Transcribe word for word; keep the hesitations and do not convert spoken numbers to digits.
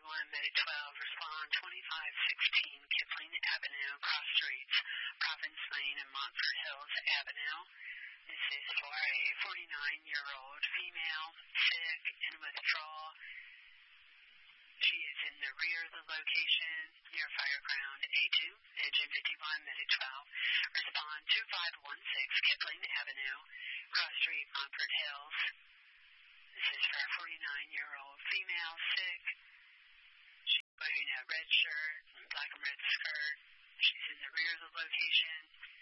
one, Medic twelve, respond twenty-five sixteen Kipling Avenue, cross streets, Province Lane and Montford Hills Avenue. This is for a forty-nine-year-old female, sick and withdrawal. She is in the rear of the location near Fireground A two, engine fifty-one, Medic twelve. Respond two five one six Kipling Avenue, cross street, Montford Hills. This is for a forty-nine-year-old female, sick. She's wearing a red shirt and black and red skirt. She's in the rear of the location.